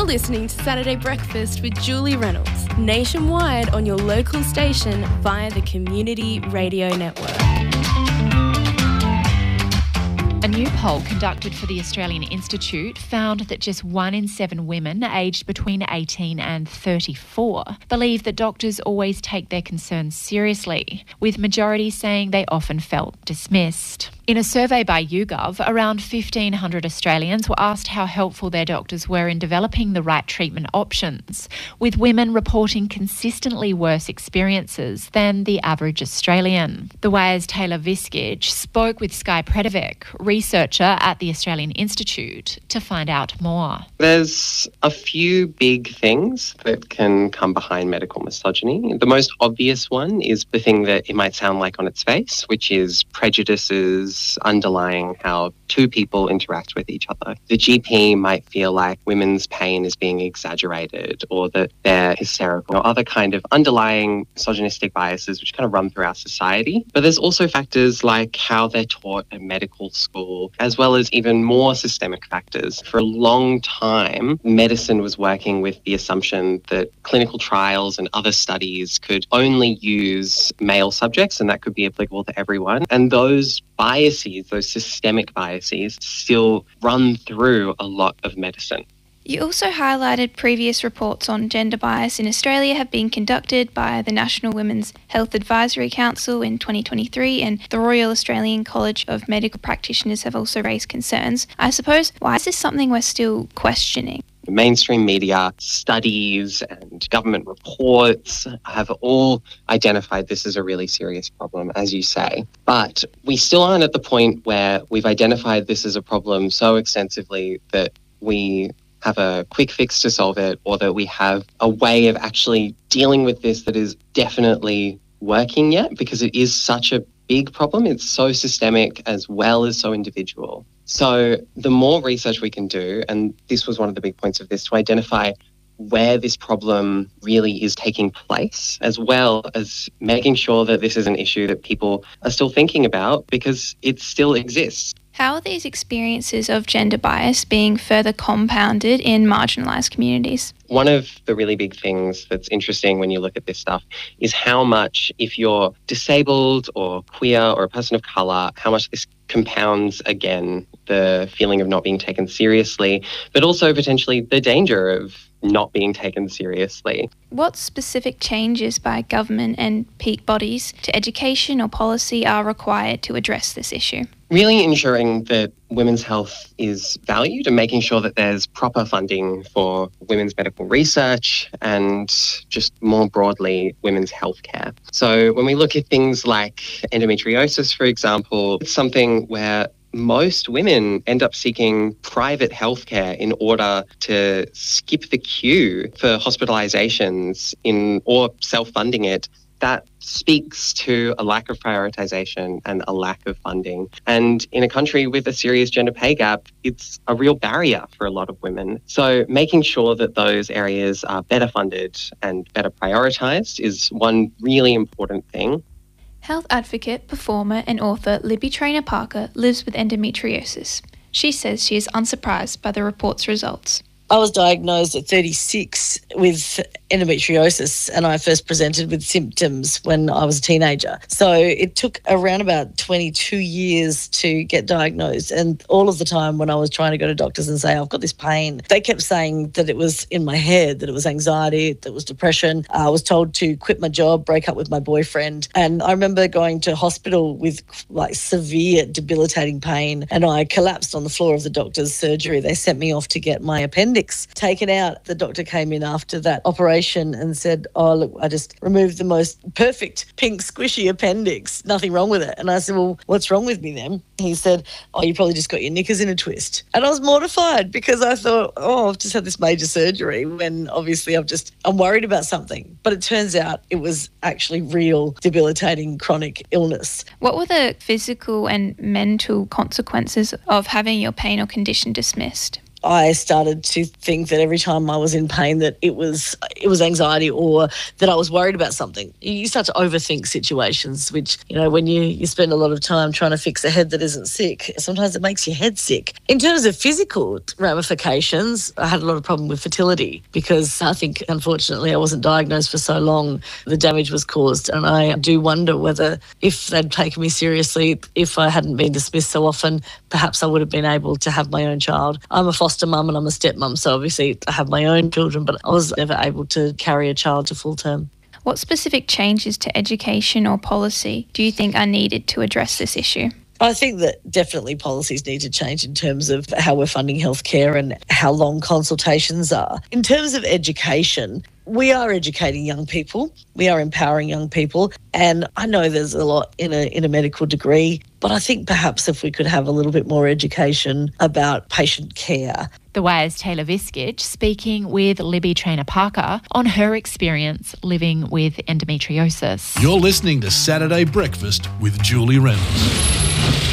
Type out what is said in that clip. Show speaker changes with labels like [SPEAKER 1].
[SPEAKER 1] listening to Saturday Breakfast with Julie Reynolds, nationwide on your local station via the Community Radio Network.
[SPEAKER 2] A new poll conducted for the Australian Institute found that just 1 in 7 women aged between 18 and 34 believe that doctors always take their concerns seriously, with majorities saying they often felt dismissed. In a survey by YouGov, around 1,500 Australians were asked how helpful their doctors were in developing the right treatment options, with women reporting consistently worse experiences than the average Australian. The Wire's Taylor Viskage spoke with Sky Predovic, researcher at the Australian Institute, to find out more.
[SPEAKER 3] There's a few big things that can come behind medical misogyny. The most obvious one is the thing that it might sound like on its face, which is prejudices underlying how two people interact with each other. The GP might feel like women's pain is being exaggerated or that they're hysterical or other kind of underlying misogynistic biases which kind of run through our society. But there's also factors like how they're taught at medical school, as well as even more systemic factors. For a long time, medicine was working with the assumption that clinical trials and other studies could only use male subjects and that could be applicable to everyone. And those biases, those systemic biases, still run through a lot of medicine.
[SPEAKER 4] You also highlighted previous reports on gender bias in Australia have been conducted by the National Women's Health Advisory Council in 2023, and the Royal Australian College of Medical Practitioners have also raised concerns. I suppose, why is this something we're still questioning?
[SPEAKER 3] Mainstream media, studies and government reports have all identified this as a really serious problem, as you say. But we still aren't at the point where we've identified this as a problem so extensively that we have a quick fix to solve it, or that we have a way of actually dealing with this that is definitely working yet, because it is such a big problem. It's so systemic as well as so individual. So the more research we can do, and this was one of the big points of this, to identify where this problem really is taking place, as well as making sure that this is an issue that people are still thinking about because it still exists.
[SPEAKER 4] How are these experiences of gender bias being further compounded in marginalised communities?
[SPEAKER 3] One of the really big things that's interesting when you look at this stuff is how much, if you're disabled or queer or a person of colour, how much this compounds, again, the feeling of not being taken seriously, but also potentially the danger of not being taken seriously.
[SPEAKER 4] What specific changes by government and peak bodies to education or policy are required to address this issue?
[SPEAKER 3] Really ensuring that women's health is valued and making sure that there's proper funding for women's medical research and just more broadly women's healthcare. So when we look at things like endometriosis, for example, it's something where most women end up seeking private healthcare in order to skip the queue for hospitalizations or self-funding it. That speaks to a lack of prioritisation and a lack of funding. And in a country with a serious gender pay gap, it's a real barrier for a lot of women. So making sure that those areas are better funded and better prioritised is one really important thing.
[SPEAKER 4] Health advocate, performer and author Libby Traynor-Parker lives with endometriosis. She says she is unsurprised by the report's results.
[SPEAKER 5] I was diagnosed at 36 with endometriosis, and I first presented with symptoms when I was a teenager. So it took around about 22 years to get diagnosed, and all of the time when I was trying to go to doctors and say, I've got this pain, they kept saying that it was in my head, that it was anxiety, that it was depression. I was told to quit my job, break up with my boyfriend, and I remember going to hospital with like severe debilitating pain, and I collapsed on the floor of the doctor's surgery. They sent me off to get my appendix taken out. The doctor came in after that operation and said, oh, look, I just removed the most perfect pink squishy appendix. Nothing wrong with it. And I said, well, what's wrong with me then? He said, oh, you probably just got your knickers in a twist. And I was mortified because I thought, oh, I've just had this major surgery when obviously I'm worried about something. But it turns out it was actually real debilitating chronic illness.
[SPEAKER 4] What were the physical and mental consequences of having your pain or condition dismissed?
[SPEAKER 5] I started to think that every time I was in pain that it was anxiety or that I was worried about something. You start to overthink situations, which, when you spend a lot of time trying to fix a head that isn't sick, sometimes it makes your head sick. In terms of physical ramifications, I had a lot of problem with fertility because I think, unfortunately, I wasn't diagnosed for so long. The damage was caused, and I do wonder whether if they'd taken me seriously, if I hadn't been dismissed so often, perhaps I would have been able to have my own child. I'm a foster mum and I'm a stepmum, so obviously I have my own children, but I was never able to carry a child to full term.
[SPEAKER 4] What specific changes to education or policy do you think are needed to address this issue?
[SPEAKER 5] I think that definitely policies need to change in terms of how we're funding healthcare and how long consultations are. In terms of education, we are educating young people, we are empowering young people, and I know there's a lot in a medical degree, but I think perhaps if we could have a little bit more education about patient care.
[SPEAKER 2] The Wire's Taylor Viskich speaking with Libby Traynor-Parker on her experience living with endometriosis.
[SPEAKER 6] You're listening to Saturday Breakfast with Julie Reynolds.